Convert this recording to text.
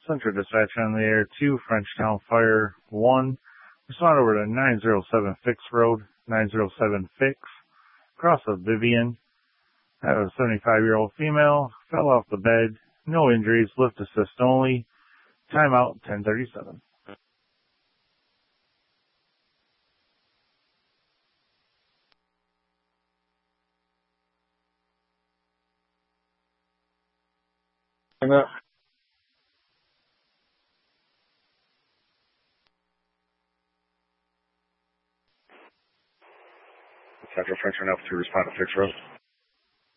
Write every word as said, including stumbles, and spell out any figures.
Central Dispatch on the air two, Frenchtown Fire one. Respond over to nine oh seven Fix Road, nine oh seven Fix, across of Vivian. Had a seventy-five-year-old female, fell off the bed, no injuries, lift assist only. Timeout ten thirty-seven. Timeout. Central French enough to respond to Fix Road.